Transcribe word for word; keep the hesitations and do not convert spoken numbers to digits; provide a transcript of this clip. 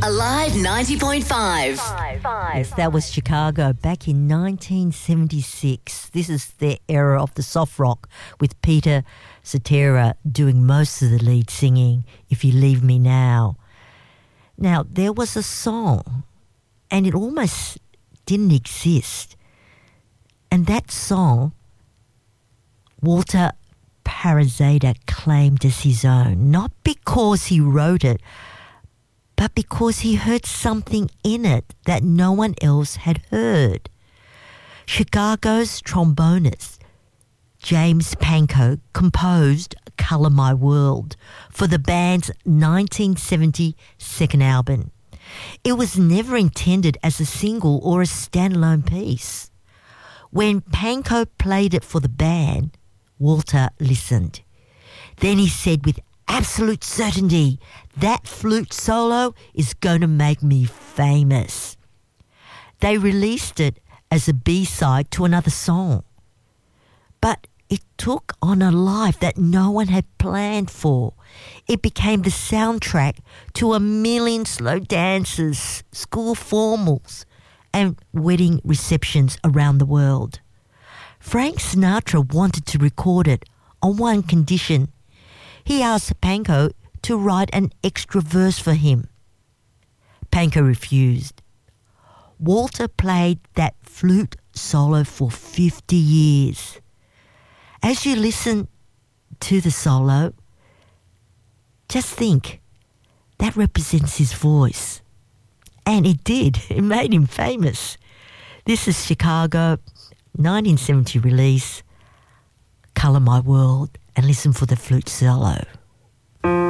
Alive ninety point five. Yes, that was Chicago back in nineteen seventy-six. This is the era of the soft rock with Peter Cetera doing most of the lead singing, If You Leave Me Now. Now, there was a song, and it almost didn't exist. And that song, Walter Parazada claimed as his own, not because he wrote it, but because he heard something in it that no one else had heard. Chicago's trombonist, James Pankow, composed Colour My World for the band's nineteen seventy second album. It was never intended as a single or a standalone piece. When Pankow played it for the band, Walter listened. Then he said with absolute certainty, that flute solo is going to make me famous. They released it as a B-side to another song. But it took on a life that no one had planned for. It became the soundtrack to a million slow dances, school formals, and wedding receptions around the world. Frank Sinatra wanted to record it on one condition. He asked Pankow to write an extra verse for him. Pankow refused. Walter played that flute solo for fifty years. As you listen to the solo, just think, that represents his voice. And it did. It made him famous. This is Chicago, nineteen seventy release, Colour My World, and listen for the flute solo.